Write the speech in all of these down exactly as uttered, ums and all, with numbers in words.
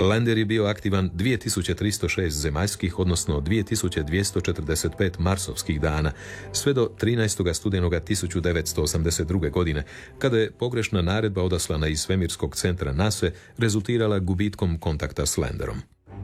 Lander je bio aktivan dvije tisuće tristo šest zemaljskih, odnosno dvije tisuće dvjesto četrdeset pet marsovskih dana, sve do trinaestog studenoga tisuću devetsto osamdeset druge. godine, kada je pogrešna naredba odaslana iz svemirskog centra NASA rezultirala gubitkom kontakta s Landerom.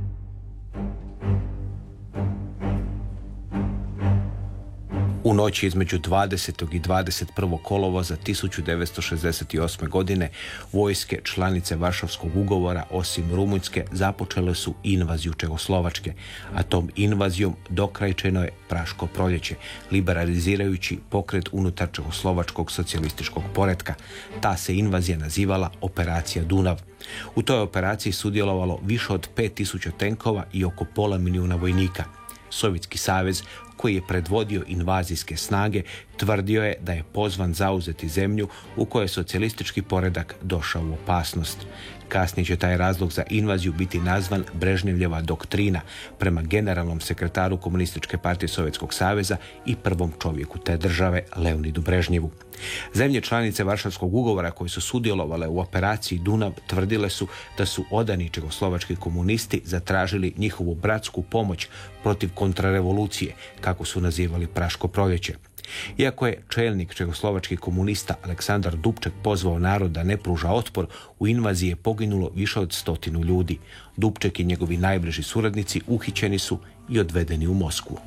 U noći između dvadesetog i dvadeset prvog kolovoza tisuću devetsto šezdeset osme. godine vojske članice Varšavskog ugovora, osim Rumunjske, započele su invaziju Čehoslovačke, a tom invazijom dokrajčeno je Praško proljeće, liberalizirajući pokret unutar Čehoslovačkog socijalističkog poretka. Ta se invazija nazivala Operacija Dunav. U toj operaciji sudjelovalo više od pet tisuća tenkova i oko pola milijuna vojnika. Sovjetski savez, koji je predvodio invazijske snage, tvrdio je da je pozvan zauzeti zemlju u kojoj je socijalistički poredak došao u opasnost. Kasnije će taj razlog za invaziju biti nazvan Brežnjevljeva doktrina, prema generalnom sekretaru Komunističke partije Sovjetskog saveza i prvom čovjeku te države, Leonidu Brežnjevu. Zemlje članice Varšavskog ugovora koje su sudjelovale u operaciji Dunav tvrdile su da su odani čehoslovački komunisti zatražili njihovu bratsku pomoć protiv kontrarevolucije, kako su nazivali Praško proljeće. Iako je čelnik čehoslovačkih komunista Aleksandar Dubček pozvao narod da ne pruža otpor, u invaziji je poginulo više od stotinu ljudi. Dubček i njegovi najbliži suradnici uhićeni su i odvedeni u Moskvu.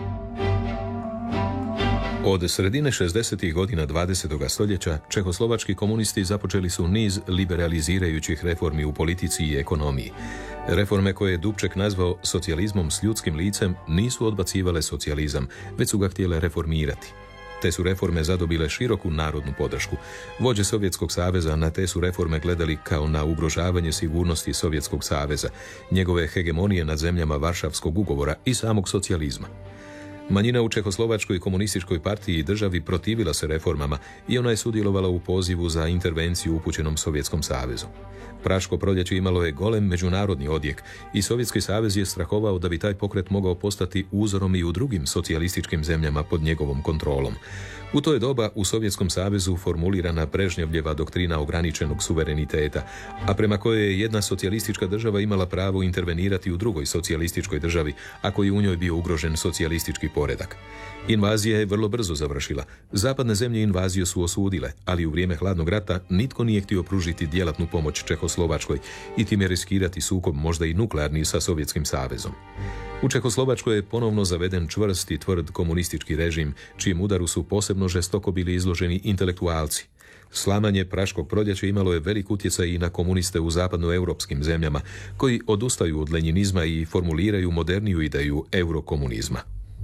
Od sredine šezdesetih godina dvadesetog stoljeća čehoslovački komunisti započeli su niz liberalizirajućih reformi u politici i ekonomiji. Reforme koje je Dubček nazvao socijalizmom s ljudskim licem nisu odbacivale socijalizam, već su ga htjele reformirati. Te su reforme zadobile široku narodnu podršku. Vođe Sovjetskog saveza na te su reforme gledali kao na ugrožavanje sigurnosti Sovjetskog saveza, njegove hegemonije nad zemljama Varšavskog ugovora i samog socijalizma. Manjina u Čehoslovačkoj komunističkoj partiji i državi protivila se reformama i ona je sudjelovala u pozivu za intervenciju upućenom Sovjetskom savezu. Praško proljeće imalo je golem međunarodni odjek i Sovjetski savez je strahovao da bi taj pokret mogao postati uzorom i u drugim socijalističkim zemljama pod njegovom kontrolom. U to je doba u Sovjetskom savezu formulirana Brežnjevljeva doktrina ograničenog suvereniteta, a prema kojoj je jedna socijalistička država imala pravo intervenirati u drugoj socijalističkoj državi ako je u njoj bio ugrožen socijalistički poredak. Invazija je vrlo brzo završila. Zapadne zemlje invaziju su osudile, ali u vrijeme hladnog rata nitko nije htio pružiti djelatnu pomoć Čehoslovačkoj i time riskirati sukob, možda i nuklearni, sa Sovjetskim savezom. U Čehoslovačkoj je ponovno zaveden čvrst i tvrd komunistički režim, čijem udaru su posebno žestoko bili izloženi intelektualci. Slamanje Praškog proljeća imalo je velik utjecaj i na komuniste u zapadnoeuropskim zemljama, koji odustaju od lenjinizma i formuliraju moderniju ideju eurokomunizma.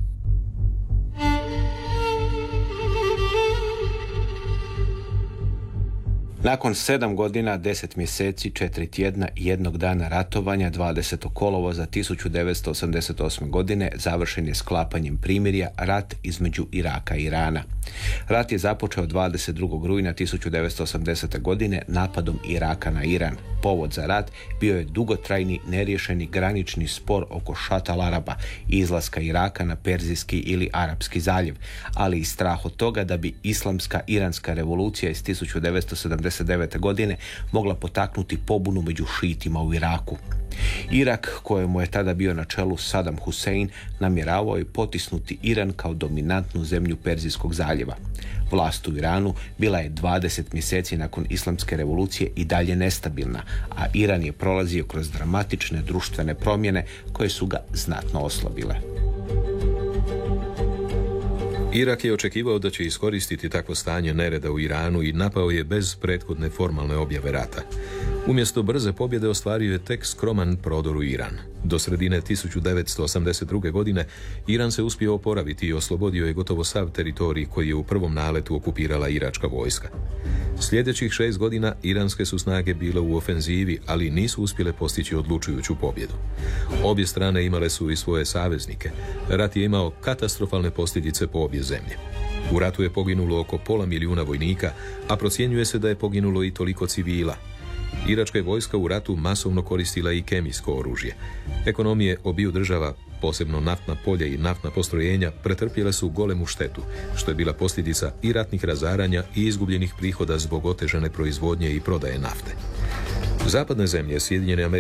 Nakon sedam godina, deset mjeseci, četiri tjedna i jednog dana ratovanja, dvadesetog kolovoza tisuću devetsto osamdeset osme. godine završen je sklapanjem primirja rat između Iraka i Irana. Rat je započeo dvadeset drugog rujna tisuću devetsto osamdesete. godine napadom Iraka na Iran. Povod za rat bio je dugotrajni neriješeni granični spor oko Šat al-Araba, izlaska Iraka na Perzijski ili Arapski zaljev, ali i strah od toga da bi islamska iranska revolucija iz tisuću devetsto sedamdeset devete. godine mogla potaknuti pobunu među šiitima u Iraku. Irak, kojemu je tada bio na čelu Saddam Hussein, namjeravao je potisnuti Iran kao dominantnu zemlju Perzijskog zaljeva. Vlast u Iranu bila je dvadeset mjeseci nakon islamske revolucije i dalje nestabilna, a Iran je prolazio kroz dramatične društvene promjene koje su ga znatno oslabile. Irak je očekivao da će iskoristiti takvo stanje nereda u Iranu i napao je bez prethodne formalne objave rata. Umjesto brze pobjede ostvario je tek skroman prodor u Iran. Do sredine tisuću devetsto osamdeset druge. godine Iran se uspio oporaviti i oslobodio je gotovo sav teritorij koji je u prvom naletu okupirala iračka vojska. Sljedećih šest godina iranske su snage bile u ofenzivi, ali nisu uspjele postići odlučujuću pobjedu. Obje strane imale su i svoje saveznike. Rat je imao katastrofalne posljedice po obje zemlje. U ratu je poginulo oko pola milijuna vojnika, a procjenjuje se da je poginulo i toliko civila. Iračka je vojska u ratu masovno koristila i kemijsko oružje. Ekonomije obiju država, posebno naftna polja i naftna postrojenja, pretrpjele su golemu štetu, što je bila posljedica i ratnih razaranja i izgubljenih prihoda zbog otežane proizvodnje i prodaje nafte. Zapadne zemlje, Sjedinjene Američke